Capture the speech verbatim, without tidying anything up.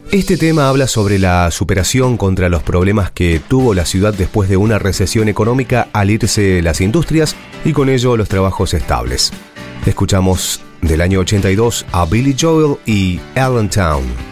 Este tema habla sobre la superación contra los problemas que tuvo la ciudad después de una recesión económica al irse las industrias y con ello los trabajos estables. Escuchamos del año ochenta y dos a Billy Joel y Allentown.